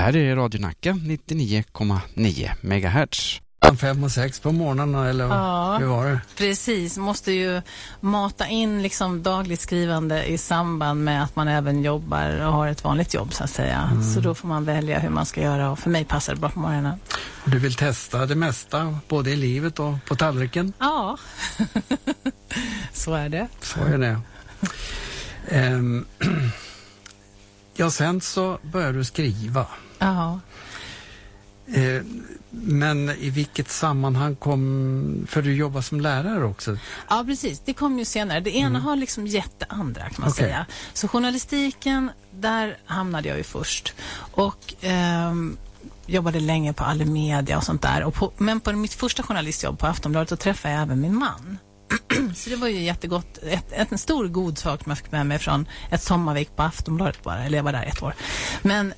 här är Radio Nacka 99,9 MHz. 5 och 6 på morgonen eller hur var det? Precis, måste ju mata in liksom dagligt skrivande i samband med att man även jobbar och har ett vanligt jobb så att säga. Så då får man välja hur man ska göra och för mig passar det bra på morgonen. Du vill testa det mesta både i livet och på tallriken? Ja, så är det. Så är det. Ja, sen så började du skriva. Ja. Men i vilket sammanhang för du jobbar som lärare också? Ja, precis. Det kom ju senare. Det ena har liksom gett det andra kan man säga. Så journalistiken, där hamnade jag ju först. Och jobbade länge på Allemedia och sånt där. Men på mitt första journalistjobb på Aftonbladet så träffade jag även min man. Så det var ju jättegott. En stor god sak man fick med mig från ett sommarvik på Aftonbladet bara. Eller jag var där 1 år. Men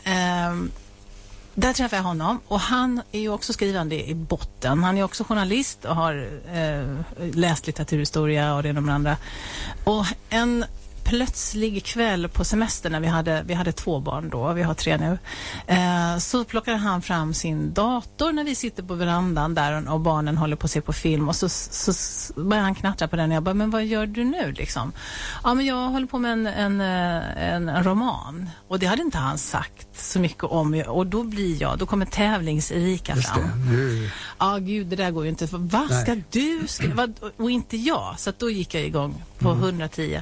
där träffade jag honom och han är ju också skrivande i botten. Han är också journalist och har läst litteraturhistoria och det och de andra. Och en plötslig kväll på semester när vi hade 2 barn då, vi har 3 nu, så plockade han fram sin dator när vi sitter på verandan där och barnen håller på att se på film och så börjar han knattra på den och jag bara, men vad gör du nu liksom? Ja, men jag håller på med en roman och det hade inte han sagt så mycket om och då kommer tävlings-Erika fram. Ja, gud, det där går ju inte. Vad ska du skriva? Och inte jag. Så att då gick jag igång på 110.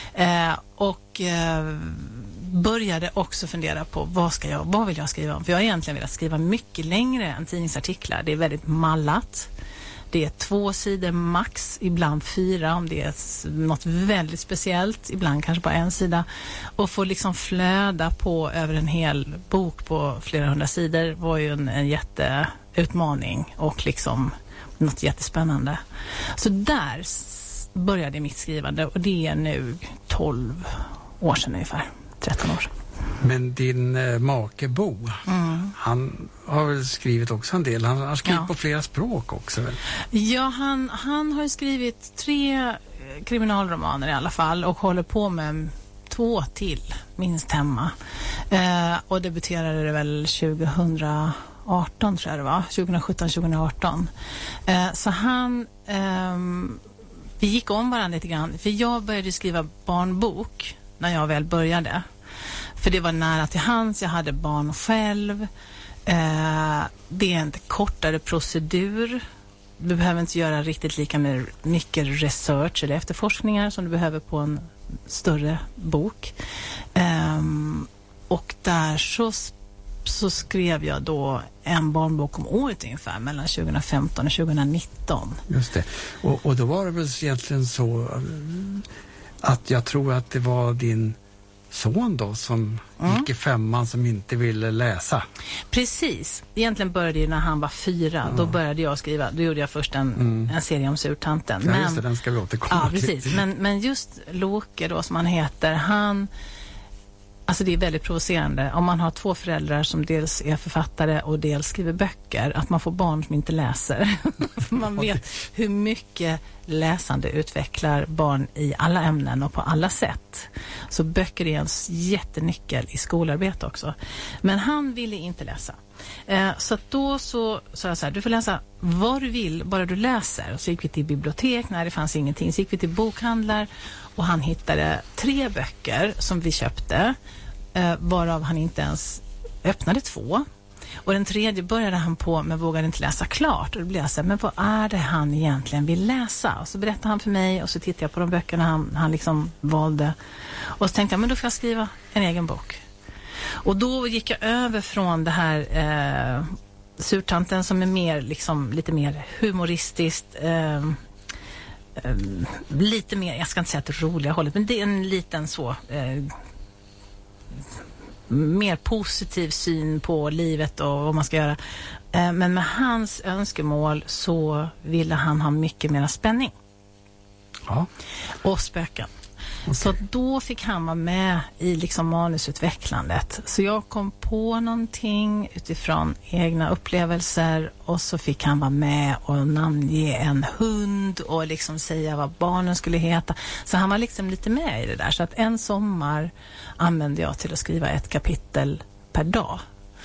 Och började också fundera på vad vill jag skriva om? För jag har egentligen velat skriva mycket längre än tidningsartiklar. Det är väldigt mallat. Det är 2 sidor max, ibland 4 om det är något väldigt speciellt, ibland kanske bara 1 sida. Och få liksom flöda på över en hel bok på flera 100 sidor var ju en jätteutmaning och liksom något jättespännande. Så där började mitt skrivande och det är nu 12 år sedan ungefär, 13 år sedan. Men din make Bo, han har väl skrivit också en del. Han har skrivit på flera språk också väl? Ja, han har skrivit 3 kriminalromaner i alla fall och håller på med 2 till, minst hemma. Och debuterade det väl 2018 tror jag det var, 2017-2018. Så han... vi gick om varandra lite grann, för jag började skriva barnbok när jag väl började. För det var nära till hands, jag hade barn själv. Det är en kortare procedur. Du behöver inte göra riktigt lika mycket research eller efterforskningar som du behöver på en större bok. Och där så skrev jag då en barnbok om året ungefär mellan 2015 och 2019. Just det. Och då var det väl egentligen så att jag tror att det var din son då som gick i 5:an som inte ville läsa. Precis. Egentligen började det när han var 4. Då började jag skriva. Då gjorde jag först en serie om surtanten. Ja, just det, den ska vi återkomma till. Precis. Men just Loke då som han heter, alltså det är väldigt provocerande om man har 2 föräldrar som dels är författare och dels skriver böcker, att man får barn som inte läser. Man vet hur mycket läsande utvecklar barn i alla ämnen och på alla sätt. Så böcker är en jättenyckel i skolarbete också. Men han ville inte läsa. Så att då så sa jag så här, du får läsa vad du vill, bara du läser. Och så gick vi till bibliotek, när det fanns ingenting. Så gick vi till bokhandlar och han hittade 3 böcker som vi köpte. Varav han inte ens öppnade 2. Och den 3:e började han på men vågade inte läsa klart. Och då blev jag så här, men vad är det han egentligen vill läsa? Och så berättade han för mig och så tittade jag på de böckerna han liksom valde. Och så tänkte jag, men då får jag skriva en egen bok. Och då gick jag över från det här surtanten som är mer liksom lite mer humoristiskt, lite mer, jag ska inte säga att det är roliga hållet, men det är en liten så mer positiv syn på livet och vad man ska göra. Men med hans önskemål så ville han ha mycket mer spänning. Ja. Och spöken. Okay. Så då fick han vara med i liksom manusutvecklandet. Så jag kom på någonting utifrån egna upplevelser och så fick han vara med och namnge en hund och liksom säga vad barnen skulle heta. Så han var liksom lite med i det där. Så att en sommar använde jag till att skriva ett kapitel per dag